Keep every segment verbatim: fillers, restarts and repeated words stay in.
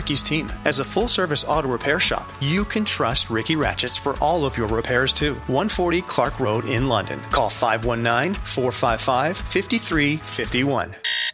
Ricky's team. As a full-service auto repair shop, you can trust Ricky Ratchets for all of your repairs, too. one forty Clark Road in London. Call five one nine, four five five, five three five one.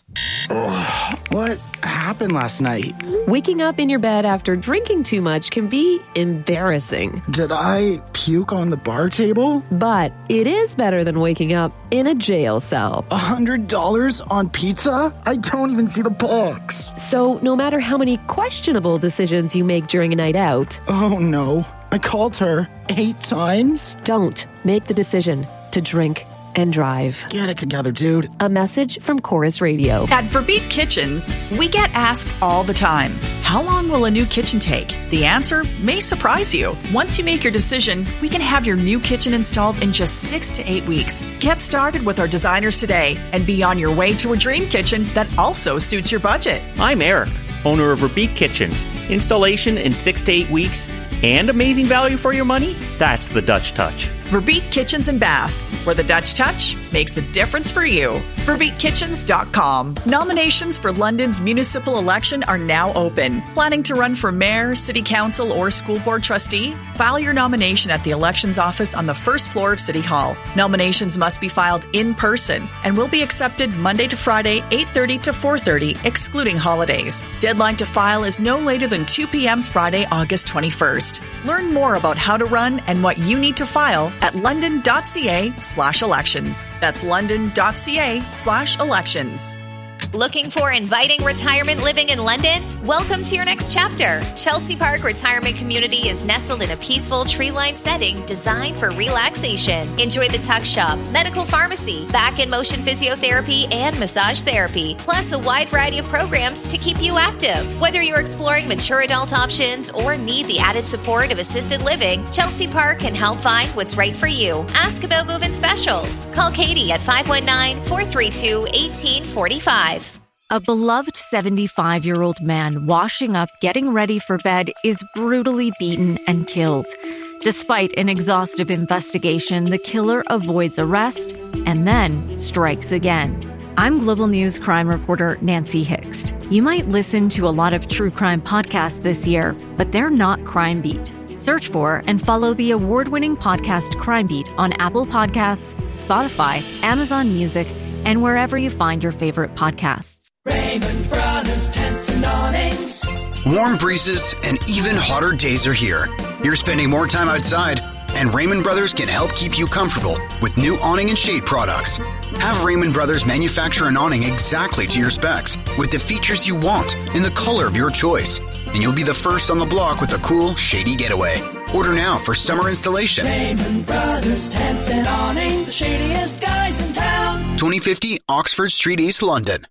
Oh, what happened last night? Waking up in your bed after drinking too much can be embarrassing. Did I puke on the bar table? But it is better than waking up in a jail cell. A hundred dollars on pizza? I don't even see the box. So no matter how many questionable decisions you make during a night out... Oh no, I called her eight times? Don't make the decision to drink and drive. Get it together, dude. A message from Chorus Radio. At Verbeek Kitchens, we get asked all the time, how long will a new kitchen take? The answer may surprise you. Once you make your decision, we can have your new kitchen installed in just six to eight weeks. Get started with our designers today and be on your way to a dream kitchen that also suits your budget. I'm Eric, owner of Verbeek Kitchens. Installation in six to eight weeks and amazing value for your money? That's the Dutch touch. Verbeek Kitchens and Bath, where the Dutch touch makes the difference for you. Verbeek Kitchens dot com. Nominations for London's municipal election are now open. Planning to run for mayor, city council, or school board trustee? File your nomination at the elections office on the first floor of City Hall. Nominations must be filed in person and will be accepted Monday to Friday, eight thirty to four thirty, excluding holidays. Deadline to file is no later than two p.m. Friday, August twenty-first. Learn more about how to run and what you need to file at london.ca slash elections. That's london.ca slash elections. Looking for inviting retirement living in London? Welcome to your next chapter. Chelsea Park Retirement Community is nestled in a peaceful tree-lined setting designed for relaxation. Enjoy the tuck shop, medical pharmacy, back and motion physiotherapy, and massage therapy, plus a wide variety of programs to keep you active. Whether you're exploring mature adult options or need the added support of assisted living, Chelsea Park can help find what's right for you. Ask about move-in specials. Call Katie at five one nine, four three two, one eight four five. A beloved seventy-five-year-old man washing up, getting ready for bed, is brutally beaten and killed. Despite an exhaustive investigation, the killer avoids arrest and then strikes again. I'm Global News crime reporter Nancy Hixt. You might listen to a lot of true crime podcasts this year, but they're not Crime Beat. Search for and follow the award-winning podcast Crime Beat on Apple Podcasts, Spotify, Amazon Music, and wherever you find your favorite podcasts. Raymond Brothers Tents and Awnings. Warm breezes and even hotter days are here. You're spending more time outside, and Raymond Brothers can help keep you comfortable with new awning and shade products. Have Raymond Brothers manufacture an awning exactly to your specs with the features you want in the color of your choice, and you'll be the first on the block with a cool, shady getaway. Order now for summer installation. Raymond Brothers Tents and Awnings, the shadiest guys in town. twenty fifty Oxford Street, East London.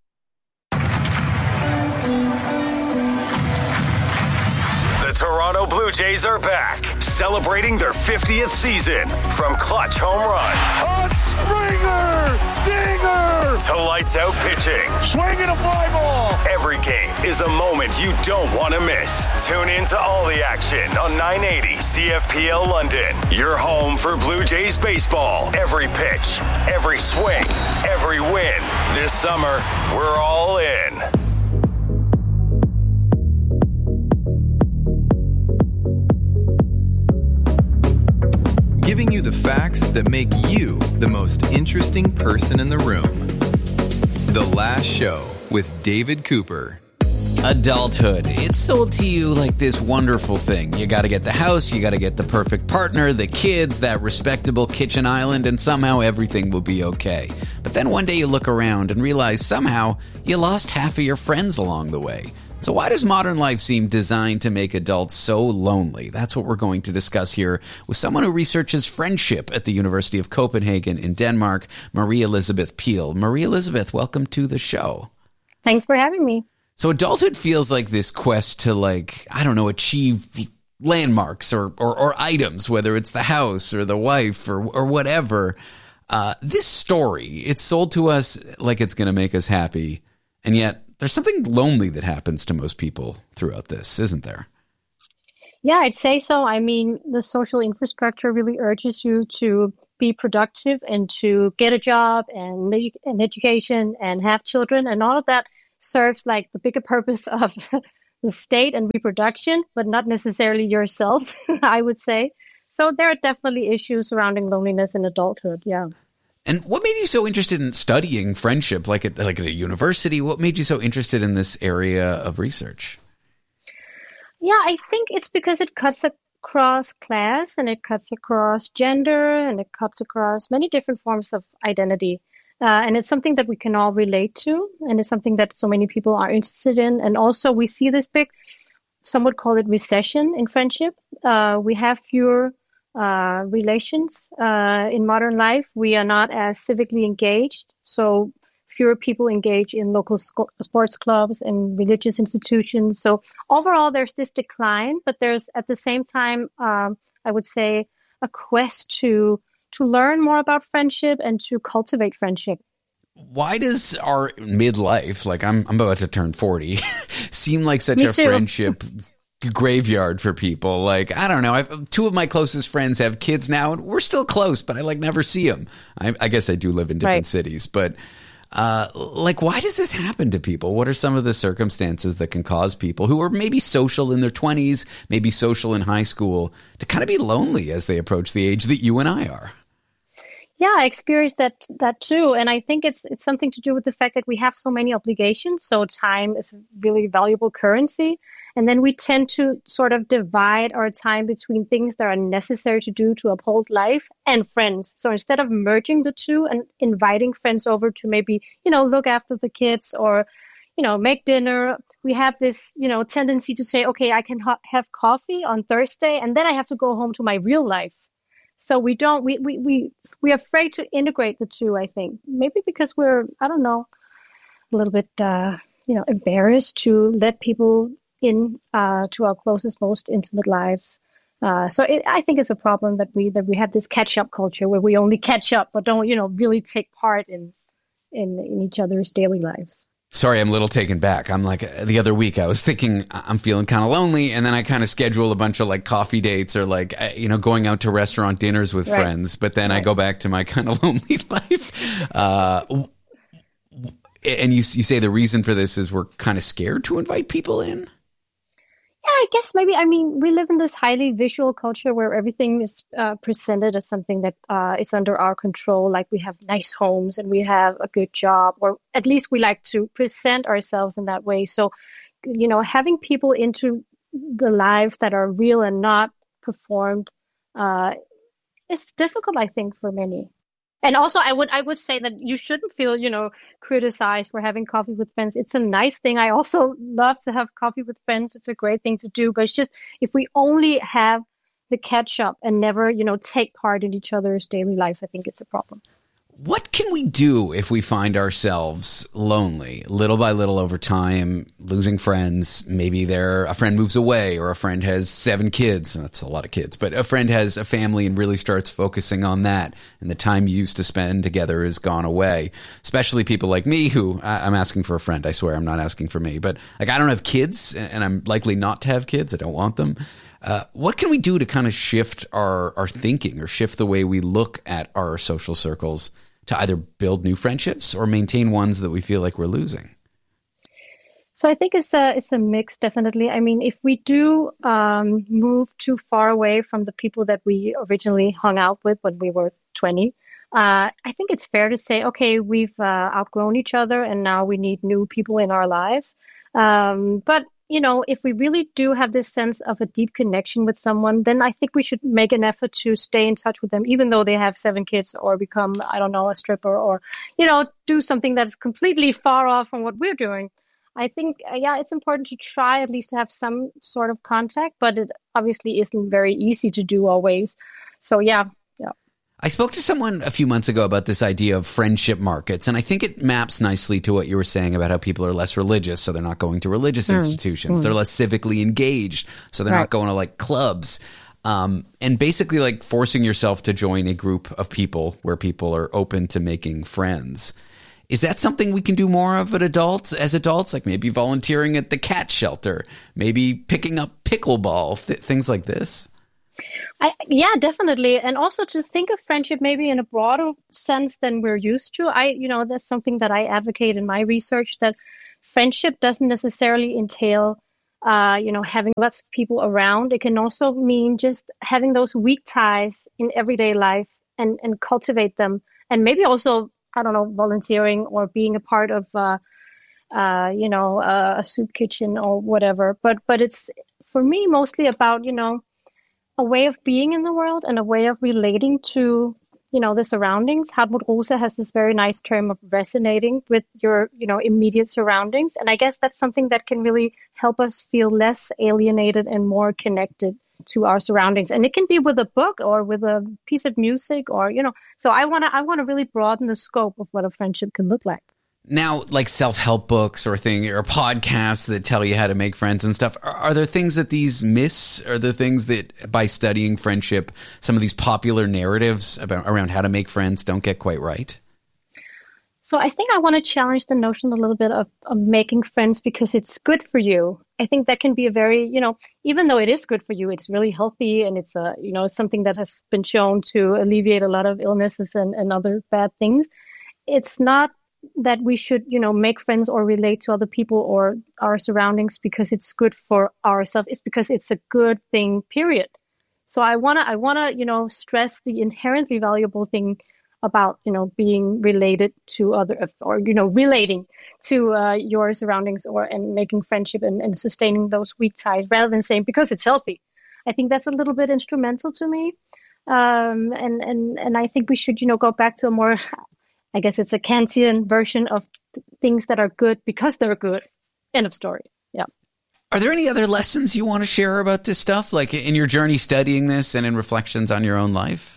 The Toronto Blue Jays are back, celebrating their fiftieth season. From clutch home runs, a Springer, dinger, to lights out pitching, swinging a fly ball. Every game is a moment you don't want to miss. Tune in to all the action on nine eighty C F P L London. Your home for Blue Jays baseball. Every pitch, every swing, every win. This summer, we're all in. Giving you the facts that make you the most interesting person in the room. The Last Show with David Cooper. Adulthood. It's sold to you like this wonderful thing. You gotta get the house, you gotta get the perfect partner, the kids, that respectable kitchen island, and somehow everything will be okay. But then one day you look around and realize somehow you lost half of your friends along the way. So why does modern life seem designed to make adults so lonely? That's what we're going to discuss here with someone who researches friendship at the University of Copenhagen in Denmark, Marie Elizabeth Peel. Marie Elizabeth, welcome to the show. Thanks for having me. So adulthood feels like this quest to, like, I don't know, achieve landmarks or, or, or items, whether it's the house or the wife or, or whatever. Uh, this story, it's sold to us like it's going to make us happy, and yet there's something lonely that happens to most people throughout this, isn't there? Yeah, I'd say so. I mean, the social infrastructure really urges you to be productive and to get a job and an education and have children. And all of that serves like the bigger purpose of the state and reproduction, but not necessarily yourself, I would say. So there are definitely issues surrounding loneliness in adulthood. Yeah. And what made you so interested in studying friendship, like at, like at a university? What made you so interested in this area of research? Yeah, I think it's because it cuts across class and it cuts across gender and it cuts across many different forms of identity. Uh, and it's something that we can all relate to, and it's something that so many people are interested in. And also we see this big, some would call it recession in friendship. Uh, we have fewer uh, relations uh, in modern life. We are not as civically engaged. So fewer people engage in local sco- sports clubs and religious institutions. So overall, there's this decline, but there's at the same time, um, I would say, a quest to to learn more about friendship and to cultivate friendship. Why does our midlife, like I'm, I'm about to turn forty, seem like such Me a too. friendship graveyard for people? Like, I don't know. I've, two of my closest friends have kids now, and we're still close, but I like never see them. I, I guess I do live in different Right. cities, but uh, like, why does this happen to people? What are some of the circumstances that can cause people who are maybe social in their twenties, maybe social in high school, to kind of be lonely as they approach the age that you and I are? Yeah, I experienced that that too, and I think it's it's something to do with the fact that we have so many obligations. So time is a really valuable currency, and then we tend to sort of divide our time between things that are necessary to do to uphold life and friends. So instead of merging the two and inviting friends over to maybe, you know, look after the kids or, you know, make dinner, we have this, you know, tendency to say, okay, I can ha- have coffee on Thursday, and then I have to go home to my real life. So we don't, we, we, we, we're afraid to integrate the two, I think. Maybe because we're, I don't know, a little bit, uh, you know, embarrassed to let people in uh, to our closest, most intimate lives. Uh, so it, I think it's a problem that we, that we have this catch-up culture where we only catch up, but don't, you know, really take part in, in, in each other's daily lives. Sorry, I'm a little taken back. I'm like, the other week I was thinking I'm feeling kind of lonely, and then I kind of schedule a bunch of like coffee dates or like, you know, going out to restaurant dinners with Right. friends. But then I Right. go back to my kind of lonely life. Uh, and you, you say the reason for this is we're kind of scared to invite people in? Yeah, I guess maybe, I mean, we live in this highly visual culture where everything is uh, presented as something that uh, is under our control. Like we have nice homes and we have a good job, or at least we like to present ourselves in that way. So, you know, having people into the lives that are real and not performed uh, is difficult, I think, for many. And also, I would I would say that you shouldn't feel, you know, criticized for having coffee with friends. It's a nice thing. I also love to have coffee with friends. It's a great thing to do. But it's just, if we only have the catch up and never, you know, take part in each other's daily lives, I think it's a problem. What can we do if we find ourselves lonely, little by little over time, losing friends? Maybe there a friend moves away, or a friend has seven kids. That's a lot of kids, but a friend has a family and really starts focusing on that, and the time you used to spend together has gone away. Especially people like me, who I, I'm asking for a friend. I swear I'm not asking for me, but like I don't have kids, and I'm likely not to have kids. I don't want them. Uh, what can we do to kind of shift our, our thinking, or shift the way we look at our social circles, to either build new friendships or maintain ones that we feel like we're losing? So I think it's a it's a mix, definitely. I mean, if we do um, move too far away from the people that we originally hung out with when we were twenty, uh, I think it's fair to say, okay, we've uh, outgrown each other and now we need new people in our lives. Um, but you know, if we really do have this sense of a deep connection with someone, then I think we should make an effort to stay in touch with them, even though they have seven kids or become, I don't know, a stripper, or, you know, do something that's completely far off from what we're doing. I think, uh, yeah, it's important to try at least to have some sort of contact, but it obviously isn't very easy to do always. So, yeah, yeah. I spoke to someone a few months ago about this idea of friendship markets, and I think it maps nicely to what you were saying about how people are less religious, so they're not going to religious Mm. institutions. Mm. They're less civically engaged, so they're Right. not going to like clubs. Um, and basically like forcing yourself to join a group of people where people are open to making friends. Is that something we can do more of at adults, as adults? Like maybe volunteering at the cat shelter, maybe picking up pickleball, th- things like this? I, yeah, definitely. And also to think of friendship maybe in a broader sense than we're used to. I, you know, that's something that I advocate in my research, that friendship doesn't necessarily entail uh, you know, having lots of people around. It can also mean just having those weak ties in everyday life and, and cultivate them. And maybe also, I don't know, volunteering or being a part of, uh, uh, you know, uh, a soup kitchen or whatever. But but it's, for me, mostly about, you know, a way of being in the world and a way of relating to, you know, the surroundings. Hartmut Rosa has this very nice term of resonating with your, you know, immediate surroundings. And I guess that's something that can really help us feel less alienated and more connected to our surroundings. And it can be with a book or with a piece of music or, you know, so I want to, I want to really broaden the scope of what a friendship can look like. Now, like self-help books or thing or podcasts that tell you how to make friends and stuff, are, are there things that these miss? Are there things that by studying friendship, some of these popular narratives about around how to make friends don't get quite right? So I think I want to challenge the notion a little bit of, of making friends because it's good for you. I think that can be a very, you know, even though it is good for you, it's really healthy and it's a, you know, something that has been shown to alleviate a lot of illnesses and, and other bad things. It's not that we should, you know, make friends or relate to other people or our surroundings because it's good for ourselves. It's because it's a good thing, period. So I want to, I want to, you know, stress the inherently valuable thing about, you know, being related to other, or, you know, relating to uh, your surroundings or, and making friendship and, and sustaining those weak ties rather than saying because it's healthy. I think that's a little bit instrumental to me. Um, and, and, and I think we should, you know, go back to a more, I guess it's a Kantian version of th- things that are good because they're good. End of story. Yeah. Are there any other lessons you want to share about this stuff, like in your journey studying this and in reflections on your own life?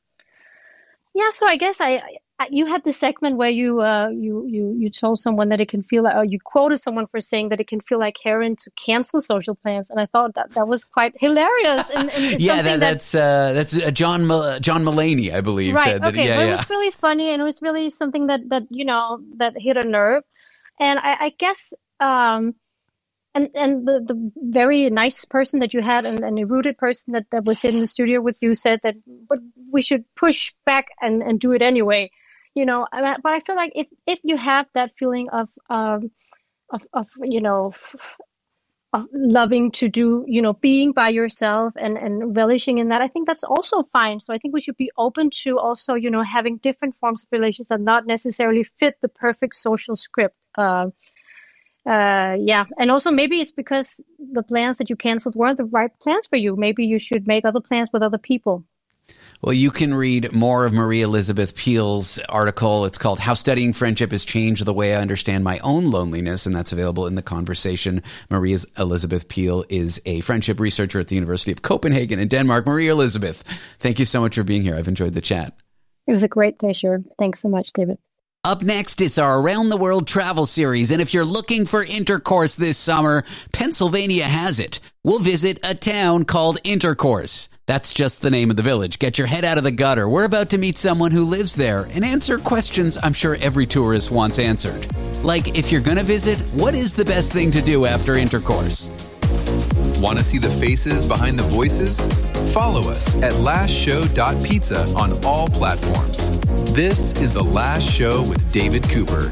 Yeah, so I guess I, I you had the segment where you uh you you you told someone that it can feel like, or you quoted someone for saying that it can feel like heroin to cancel social plans, and I thought that that was quite hilarious. And, and yeah, that, that's uh, that's uh, John Mal- John Mulaney, I believe, right, said that. Okay, yeah, but yeah. It was really funny, and it was really something that that you know that hit a nerve, and I, I guess. Um, And and the, the very nice person that you had and, and a rooted person that, that was in the studio with you said that but we should push back and, and do it anyway, you know. But I feel like if, if you have that feeling of um of, of you know f- of loving to do, you know, being by yourself and, and relishing in that, I think that's also fine. So I think we should be open to also, you know, having different forms of relations that not necessarily fit the perfect social script. Uh, Uh, yeah. And also maybe it's because the plans that you canceled weren't the right plans for you. Maybe you should make other plans with other people. Well, you can read more of Marie Elizabeth Peel's article. It's called How Studying Friendship Has Changed the Way I Understand My Own Loneliness, and that's available in The Conversation. Marie Elizabeth Peel is a friendship researcher at the University of Copenhagen in Denmark. Marie Elizabeth, thank you so much for being here. I've enjoyed the chat. It was a great pleasure. Thanks so much, David. Up next, it's our Around the World travel series, and if you're looking for intercourse this summer, Pennsylvania has it. We'll visit a town called Intercourse. That's just the name of the village. Get your head out of the gutter. We're about to meet someone who lives there and answer questions I'm sure every tourist wants answered. Like, if you're going to visit, what is the best thing to do after intercourse? Want to see the faces behind the voices? Follow us at last show dot pizza on all platforms. This is The Last Show with David Cooper.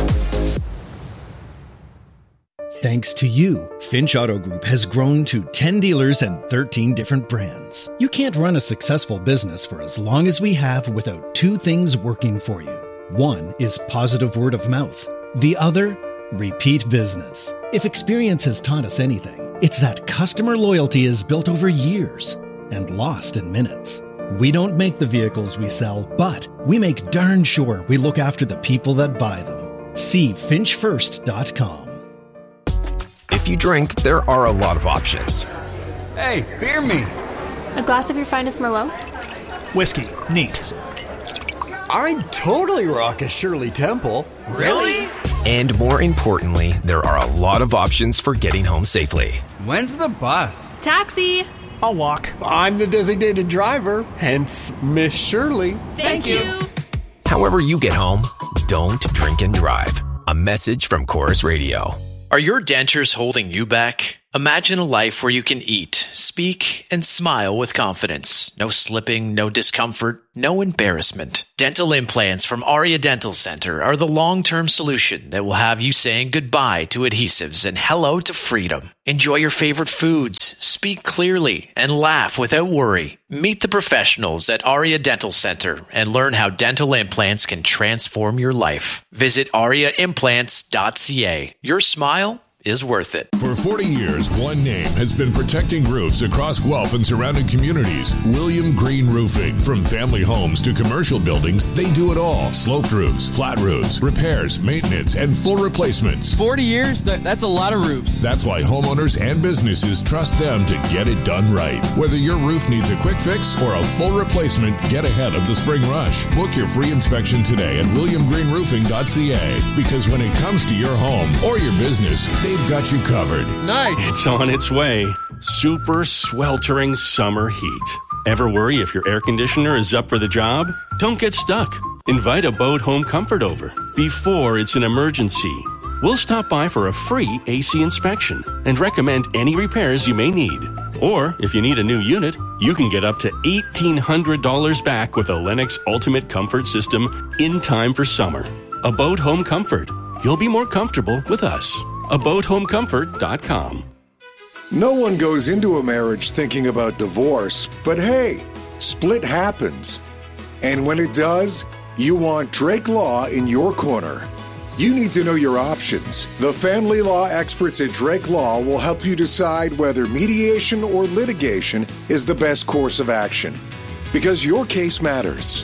Thanks to you, Finch Auto Group has grown to ten dealers and thirteen different brands. You can't run a successful business for as long as we have without two things working for you. One is positive word of mouth. The other, repeat business. If experience has taught us anything, it's that customer loyalty is built over years and lost in minutes. We don't make the vehicles we sell, but we make darn sure we look after the people that buy them. See finch first dot com. If you drink, there are a lot of options. Hey, beer me. A glass of your finest Merlot? Whiskey. Neat. I'd totally rock a Shirley Temple. Really? And more importantly, there are a lot of options for getting home safely. When's the bus? Taxi. I'll walk. I'm the designated driver, hence Miss Shirley. Thank, Thank you. you. However you get home, don't drink and drive. A message from Chorus Radio. Are your dentures holding you back? Imagine a life where you can eat, speak, and smile with confidence. No slipping, no discomfort, no embarrassment. Dental implants from Aria Dental Center are the long-term solution that will have you saying goodbye to adhesives and hello to freedom. Enjoy your favorite foods, speak clearly, and laugh without worry. Meet the professionals at Aria Dental Center and learn how dental implants can transform your life. Visit aria implants dot c a. Your smile is worth it. For forty years, one name has been protecting roofs across Guelph and surrounding communities. William Green Roofing. From family homes to commercial buildings, they do it all. Sloped roofs, flat roofs, repairs, maintenance, and full replacements. forty years? That, that's a lot of roofs. That's why homeowners and businesses trust them to get it done right. Whether your roof needs a quick fix or a full replacement, get ahead of the spring rush. Book your free inspection today at william green roofing dot c a. Because when it comes to your home or your business, they've got you covered. Nice. It's on its way. Super sweltering summer heat. Ever worry if your air conditioner is up for the job? Don't get stuck. Invite Abode Home Comfort over before it's an emergency. We'll stop by for a free A C inspection and recommend any repairs you may need. Or, if you need a new unit, you can get up to eighteen hundred dollars back with a Lennox Ultimate Comfort System in time for summer. Abode Home Comfort. You'll be more comfortable with us. abode home comfort dot com. No one goes into a marriage thinking about divorce, but hey, split happens. And when it does, you want Drake Law in your corner. You need to know your options. The family law experts at Drake Law will help you decide whether mediation or litigation is the best course of action. Because your case matters.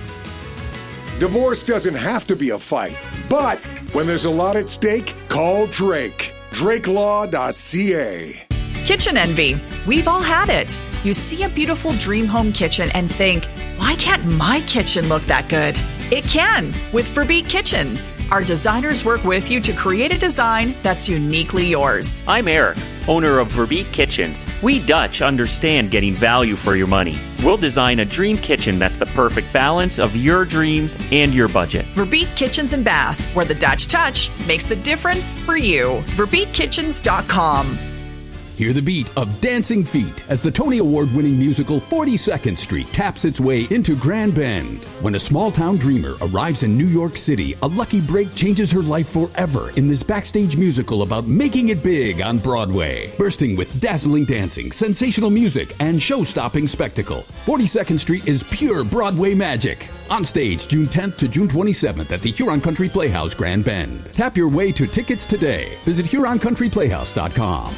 Divorce doesn't have to be a fight, but when there's a lot at stake, call Drake. drake law dot c a. Kitchen envy. We've all had it. You see a beautiful dream home kitchen and think, why can't my kitchen look that good? It can with Verbeek Kitchens. Our designers work with you to create a design that's uniquely yours. I'm Eric, owner of Verbeek Kitchens. We Dutch understand getting value for your money. We'll design a dream kitchen that's the perfect balance of your dreams and your budget. Verbeek Kitchens and Bath, where the Dutch touch makes the difference for you. verbeek kitchens dot com. Hear the beat of Dancing Feet as the Tony Award-winning musical forty-second Street taps its way into Grand Bend. When a small-town dreamer arrives in New York City, a lucky break changes her life forever in this backstage musical about making it big on Broadway. Bursting with dazzling dancing, sensational music, and show-stopping spectacle, forty-second Street is pure Broadway magic. On stage June tenth to June twenty-seventh at the Huron Country Playhouse, Grand Bend. Tap your way to tickets today. Visit huron country playhouse dot com.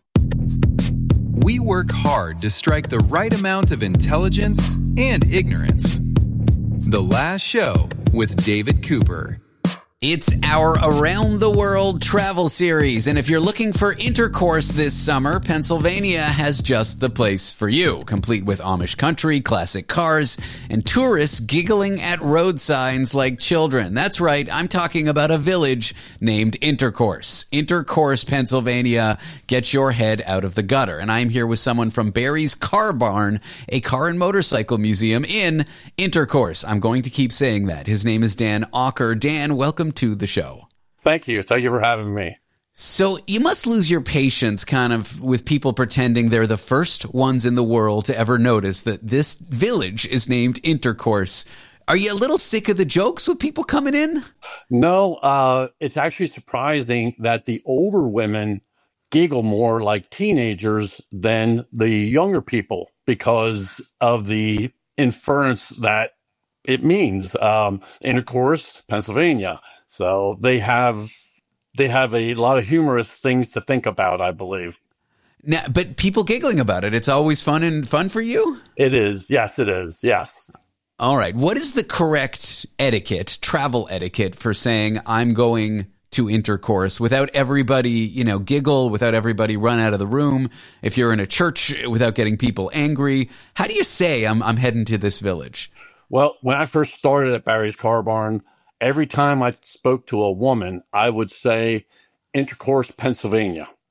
We work hard to strike the right amount of intelligence and ignorance. The Last Show with David Cooper. It's our Around the World travel series, and if you're looking for intercourse this summer, Pennsylvania has just the place for you, complete with Amish country, classic cars, and tourists giggling at road signs like children. That's right, I'm talking about a village named Intercourse. Intercourse, Pennsylvania. Get your head out of the gutter. And I'm here with someone from Barry's Car Barn, a car and motorcycle museum in Intercourse. I'm going to keep saying that. His name is Dan Auker. Dan, welcome to the show. Thank you. Thank you for having me. So you must lose your patience kind of with people pretending they're the first ones in the world to ever notice that this village is named Intercourse. Are you a little sick of the jokes with people coming in? No, uh, it's actually surprising that the older women giggle more like teenagers than the younger people because of the inference that it means. Um, Intercourse, Pennsylvania. So they have they have a lot of humorous things to think about, I believe. Now, but people giggling about it, it's always fun and fun for you? It is. Yes, it is. Yes. All right. What is the correct etiquette, travel etiquette for saying I'm going to Intercourse without everybody, you know, giggle, without everybody run out of the room? If you're in a church, without getting people angry, how do you say I'm I'm heading to this village? Well, when I first started at Barry's Car Barn, every time I spoke to a woman, I would say Intercourse, Pennsylvania.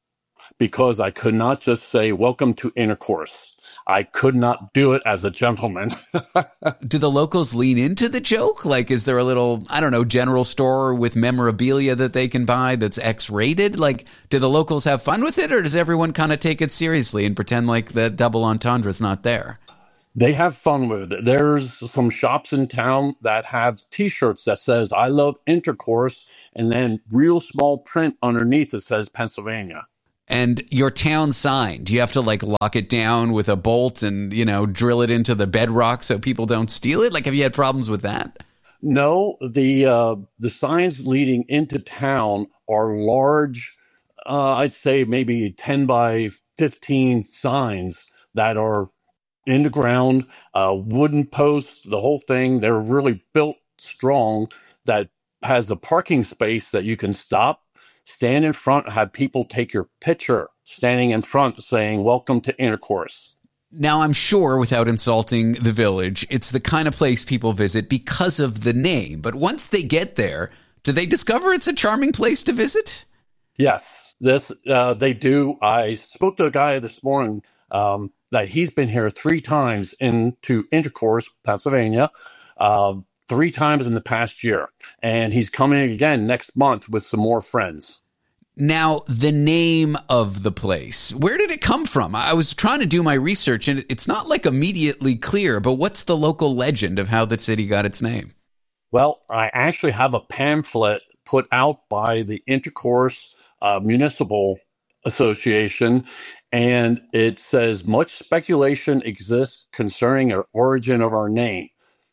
because I could not just say, welcome to intercourse. I could not do it as a gentleman. Do the locals lean into the joke? Like, is there a little, I don't know, general store with memorabilia that they can buy that's X-rated? Like, do the locals have fun with it, or does everyone kind of take it seriously and pretend like the double entendre is not there? They have fun with it. There's some shops in town that have T-shirts that says, I love intercourse, and then real small print underneath it says Pennsylvania. And your town sign, do you have to like lock it down with a bolt and, you know, drill it into the bedrock so people don't steal it? Like, have you had problems with that? No, the uh, the signs leading into town are large, uh, I'd say maybe ten by fifteen signs that are in the ground, uh, wooden posts, the whole thing. They're really built strong, that has the parking space that you can stop, stand in front, have people take your picture standing in front saying, welcome to intercourse. Now, I'm sure, without insulting the village, it's the kind of place people visit because of the name. But once they get there, do they discover it's a charming place to visit? Yes, this uh, they do. I spoke to a guy this morning um, that he's been here three times into Intercourse, Pennsylvania, uh, three times in the past year. And he's coming again next month with some more friends. Now, the name of the place, where did it come from? I was trying to do my research, and it's not like immediately clear, but what's the local legend of how the city got its name? Well, I actually have a pamphlet put out by the Intercourse uh, Municipal Association, and it says, much speculation exists concerning the origin of our name.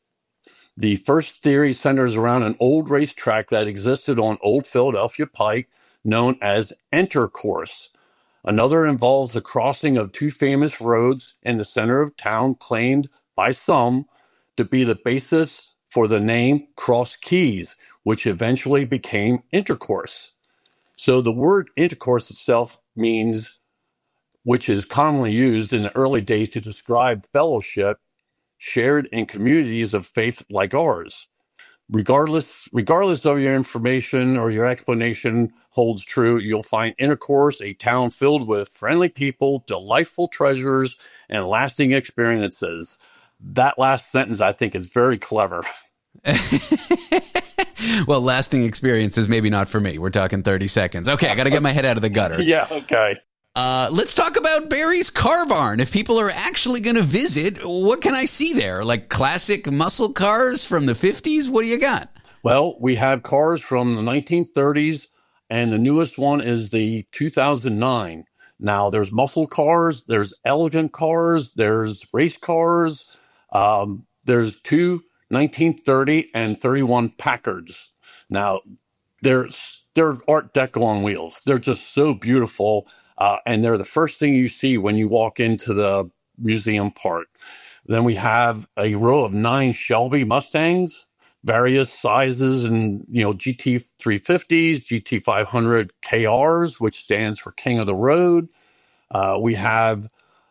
The first theory centers around an old racetrack that existed on Old Philadelphia Pike, known as Intercourse. Another involves the crossing of two famous roads in the center of town, claimed by some to be the basis for the name Cross Keys, which eventually became Intercourse. So the word intercourse itself means, which is commonly used in the early days to describe fellowship shared in communities of faith like ours. Regardless, regardless of your information or your explanation holds true, you'll find Intercourse a town filled with friendly people, delightful treasures, and lasting experiences. That last sentence, I think, is very clever. Well, lasting experiences, maybe not for me. We're talking thirty seconds. Okay, I got to get my head out of the gutter. Yeah, okay. Uh, let's talk about Barry's Car Barn. If people are actually going to visit, what can I see there? Like classic muscle cars from the fifties? What do you got? Well, we have cars from the nineteen thirties, and the newest one is the two thousand nine. Now, there's muscle cars, there's elegant cars, there's race cars, um, there's two nineteen thirty and thirty-one Packards. Now, they're, they're Art Deco on wheels. They're just so beautiful. Uh, and they're the first thing you see when you walk into the museum part. Then we have a row of nine Shelby Mustangs, various sizes, and, you know, G T three fifties, G T five hundred K Rs, which stands for King of the Road. Uh, we have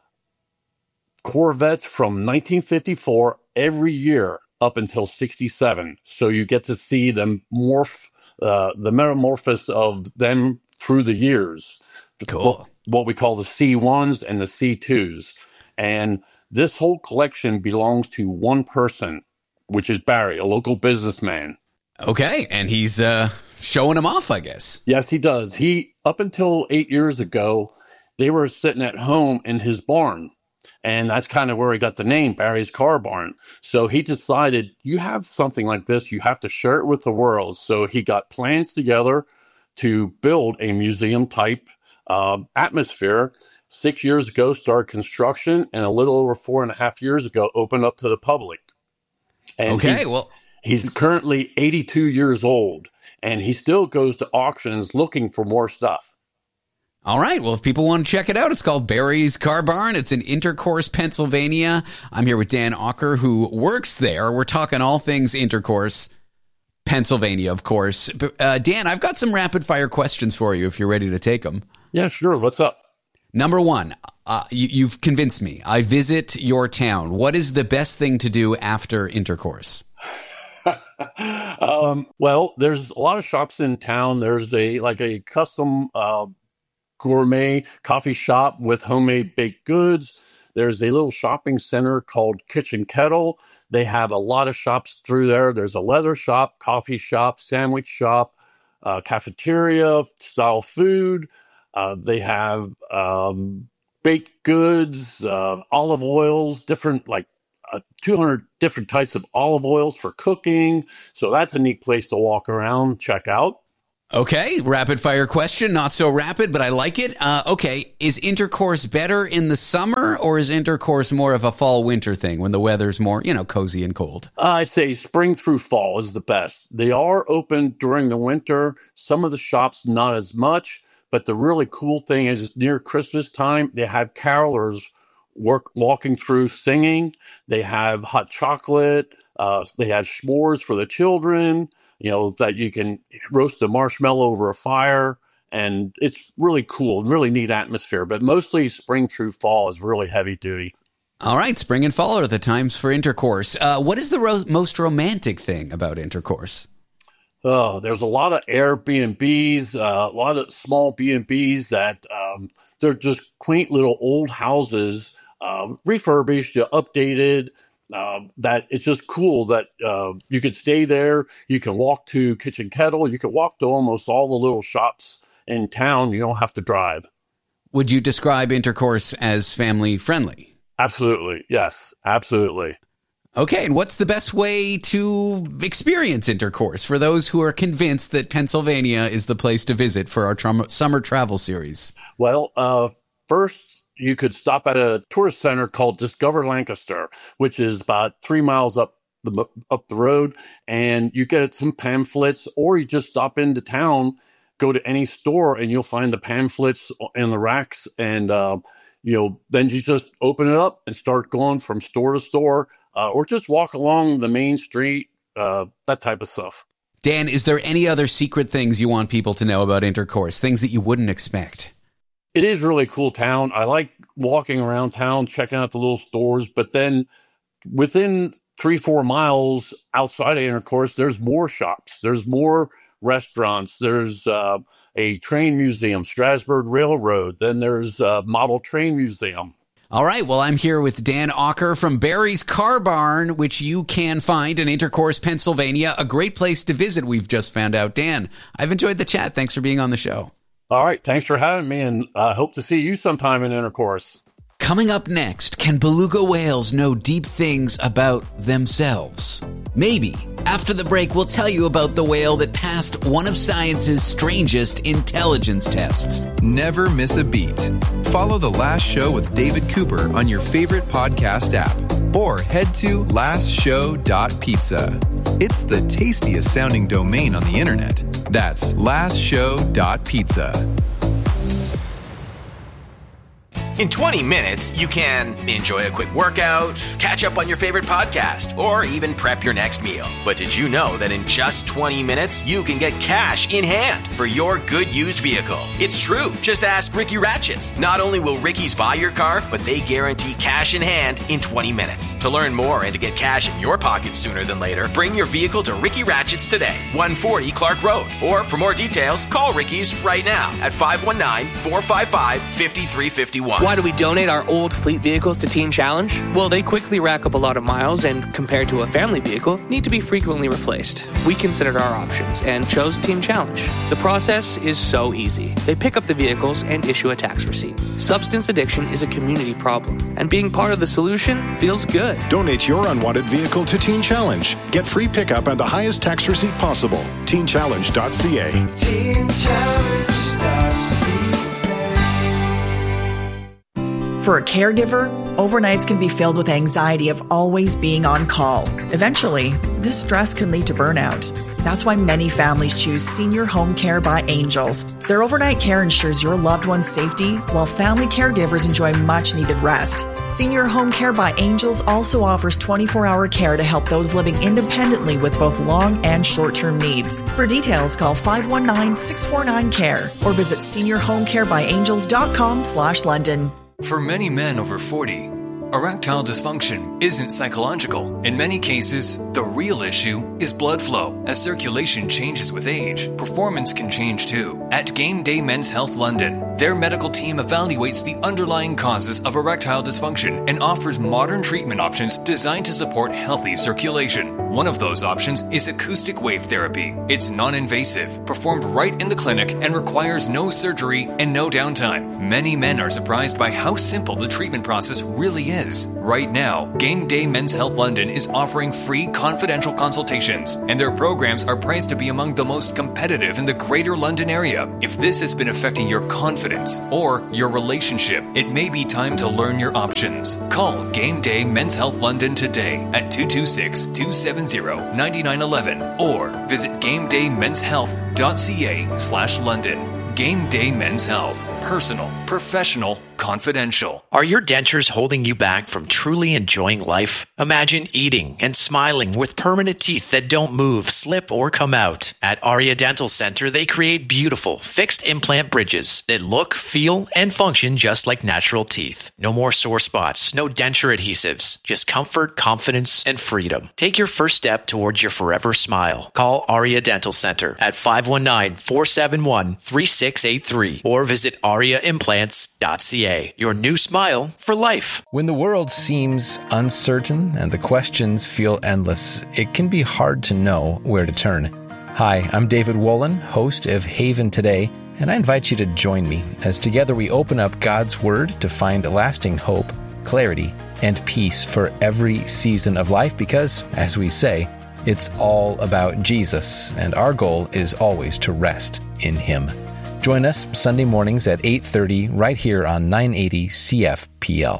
Corvettes from nineteen fifty-four every year up until sixty-seven. So you get to see them morph, uh, the metamorphosis of them through the years. Cool. What, what we call the C ones and the C twos. And this whole collection belongs to one person, which is Barry, a local businessman. Okay, and he's uh, showing them off, I guess. Yes, he does. He, up until eight years ago, they were sitting at home in his barn. And that's kind of where he got the name, Barry's Car Barn. So he decided, you have something like this, you have to share it with the world. So he got plans together to build a museum-type uh, atmosphere. Six years ago, started construction, and a little over four and a half years ago, opened up to the public. And okay, he's, well... He's currently eighty-two years old, and he still goes to auctions looking for more stuff. All right. Well, if people want to check it out, it's called Barry's Car Barn. It's in Intercourse, Pennsylvania. I'm here with Dan Ocker, who works there. We're talking all things Intercourse, Pennsylvania, of course. But, uh, Dan, I've got some rapid fire questions for you if you're ready to take them. Yeah, sure. What's up? Number one, uh, you, you've convinced me. I visit your town. What is the best thing to do after Intercourse? um, well, there's a lot of shops in town. There's a like a custom uh, gourmet coffee shop with homemade baked goods. There's a little shopping center called Kitchen Kettle. They have a lot of shops through there. There's a leather shop, coffee shop, sandwich shop, uh, cafeteria, style food. Uh, they have um, baked goods, uh, olive oils, different like uh, two hundred different types of olive oils for cooking. So that's a neat place to walk around, check out. Okay, rapid fire question, not so rapid, but I like it. Uh, okay, is intercourse better in the summer, or is intercourse more of a fall winter thing when the weather's more, you know, cozy and cold? Uh, I'd say spring through fall is the best. They are open during the winter. Some of the shops not as much, but the really cool thing is near Christmas time, they have carolers work walking through singing. They have hot chocolate. Uh, they have s'mores for the children. You know, that you can roast a marshmallow over a fire, and it's really cool, really neat atmosphere. But mostly spring through fall is really heavy duty. All right, spring and fall are the times for intercourse. Uh, what is the ro- most romantic thing about intercourse? Oh, there's a lot of Airbnbs, uh, a lot of small B and Bs that um, they're just quaint little old houses, uh, refurbished, updated. Uh, that it's just cool that uh, you could stay there. You can walk to Kitchen Kettle. You can walk to almost all the little shops in town. You don't have to drive. Would you describe intercourse as family friendly? Absolutely. Yes, absolutely. Okay. And what's the best way to experience intercourse for those who are convinced that Pennsylvania is the place to visit for our trum- summer travel series? Well, uh, first, you could stop at a tourist center called Discover Lancaster, which is about three miles up the up the road, and you get some pamphlets, or you just stop into town, go to any store, and you'll find the pamphlets in the racks, and uh, you know, then you just open it up and start going from store to store, uh, or just walk along the main street, uh, that type of stuff. Dan, is there any other secret things you want people to know about intercourse, things that you wouldn't expect? It is really cool town. I like walking around town, checking out the little stores, but then within three, four miles outside of intercourse, there's more shops. There's more restaurants. There's uh, a train museum, Strasburg Railroad. Then there's a model train museum. All right. Well, I'm here with Dan Ocker from Barry's Car Barn, which you can find in Intercourse, Pennsylvania. A great place to visit, we've just found out. Dan, I've enjoyed the chat. Thanks for being on the show. All right. Thanks for having me, and I uh, hope to see you sometime in Intercourse. Coming up next, can beluga whales know deep things about themselves? Maybe. After the break, we'll tell you about the whale that passed one of science's strangest intelligence tests. Never miss a beat. Follow The Last Show with David Cooper on your favorite podcast app, or head to last show dot pizza. It's the tastiest sounding domain on the internet. That's last show dot pizza. In twenty minutes, you can enjoy a quick workout, catch up on your favorite podcast, or even prep your next meal. But did you know that in just twenty minutes, you can get cash in hand for your good used vehicle? It's true. Just ask Ricky Ratchets. Not only will Ricky's buy your car, but they guarantee cash in hand in twenty minutes. To learn more and to get cash in your pocket sooner than later, bring your vehicle to Ricky Ratchets today, one forty Clark Road. Or for more details, call Ricky's right now at five one nine, four five five, five three five one. Why do we donate our old fleet vehicles to Teen Challenge? Well, they quickly rack up a lot of miles and, compared to a family vehicle, need to be frequently replaced. We considered our options and chose Teen Challenge. The process is so easy. They pick up the vehicles and issue a tax receipt. Substance addiction is a community problem, and being part of the solution feels good. Donate your unwanted vehicle to Teen Challenge. Get free pickup and the highest tax receipt possible. teen challenge dot c a. teen challenge dot c a. For a caregiver, overnights can be filled with anxiety of always being on call. Eventually, this stress can lead to burnout. That's why many families choose Senior Home Care by Angels. Their overnight care ensures your loved one's safety, while family caregivers enjoy much-needed rest. Senior Home Care by Angels also offers twenty-four hour care to help those living independently with both long and short-term needs. For details, call five one nine, six four nine, C A R E or visit senior home care by angels dot com slash London. For many men over forty, erectile dysfunction isn't psychological. In many cases, the real issue is blood flow. As circulation changes with age, performance can change too. At Game Day Men's Health London, Their medical team evaluates the underlying causes of erectile dysfunction and offers modern treatment options designed to support healthy circulation. One of those options is acoustic wave therapy. It's non-invasive, performed right in the clinic, and requires no surgery and no downtime. Many men are surprised by how simple the treatment process really is. Right now, Game Day Men's Health London is offering free confidential consultations, and their programs are priced to be among the most competitive in the Greater London area. If this has been affecting your confidence or your relationship, it may be time to learn your options. Call Game Day Men's Health London today at two two six, two seven zero, nine nine one one or visit gamedaymenshealth.ca slash London. Game Day Men's Health. Personal, professional, confidential. Are your dentures holding you back from truly enjoying life? Imagine eating and smiling with permanent teeth that don't move, slip, or come out. At Aria Dental Center, they create beautiful, fixed implant bridges that look, feel, and function just like natural teeth. No more sore spots, no denture adhesives, just comfort, confidence, and freedom. Take your first step towards your forever smile. Call Aria Dental Center at five one nine, four seven one, three six eight three or visit aria implants dot c a. Your new smile for life. When the world seems uncertain and the questions feel endless, it can be hard to know where to turn. Hi, I'm David Wolin, host of Haven Today, and I invite you to join me as together we open up God's Word to find lasting hope, clarity, and peace for every season of life because, as we say, it's all about Jesus, and our goal is always to rest in Him. Join us Sunday mornings at eight thirty right here on nine eighty C F P L.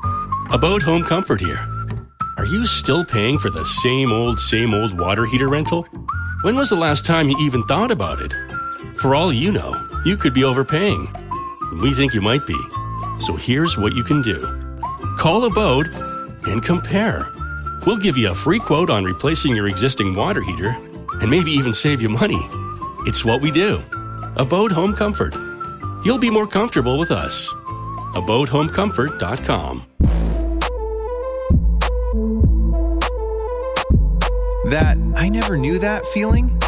About Home Comfort here. Are you still paying for the same old, same old water heater rental? When was the last time you even thought about it? For all you know, you could be overpaying. We think you might be. So here's what you can do. Call Abode and compare. We'll give you a free quote on replacing your existing water heater and maybe even save you money. It's what we do. Abode Home Comfort. You'll be more comfortable with us. abode home comfort dot com. That I never knew that feeling?